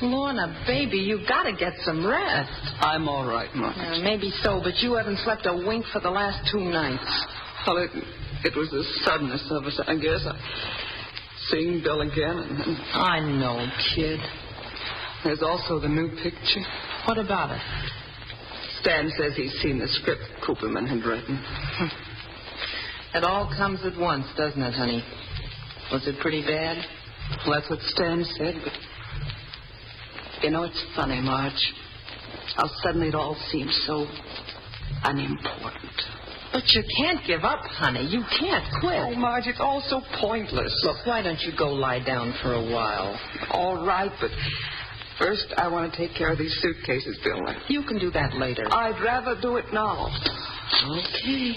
Lorna, baby, you got to get some rest. I'm all right, Marge. Maybe so, but you haven't slept a wink for the last 2 nights. Well, it was the suddenness of it, I guess. Seeing Bill again. And I know, kid. There's also the new picture. What about it? Stan says he's seen the script Cooperman had written. It all comes at once, doesn't it, honey? Was it pretty bad? Well, that's what Stan said, but... You know, it's funny, Marge. How suddenly it all seems so unimportant. But you can't give up, honey. You can't quit. Oh, Marge, it's all so pointless. Look, why don't you go lie down for a while? All right, but first I want to take care of these suitcases, Bill. You can do that later. I'd rather do it now. Okay.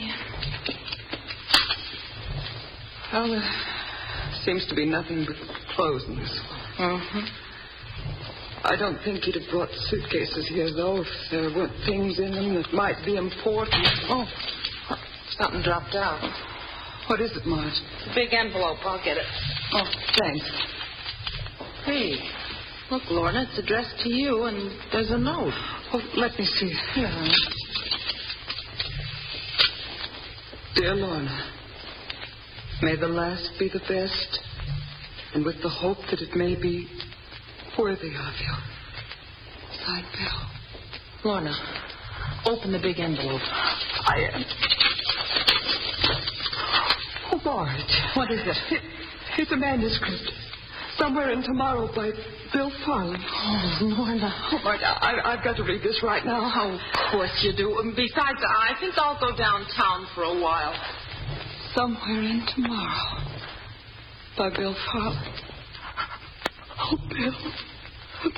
Well, there seems to be nothing but clothes in this one. Mm-hmm. I don't think he'd have brought suitcases here, though, if there weren't things in them that might be important. Oh, something dropped out. What is it, Marge? It's a big envelope. I'll get it. Oh, thanks. Hey, look, Lorna, it's addressed to you, and there's a note. Oh, let me see. Yeah. Dear Lorna, may the last be the best, and with the hope that it may be worthy of you. Signed, Bill. Lorna, open the big envelope. I am. Oh, Marge. What is it? It's a manuscript. Somewhere in Tomorrow by Bill Farley. Oh, Lorna. Oh, Marge, I've got to read this right now. Oh, of course you do. And besides, I think I'll go downtown for a while. Somewhere in Tomorrow by Bill Farley. Oh, Bill.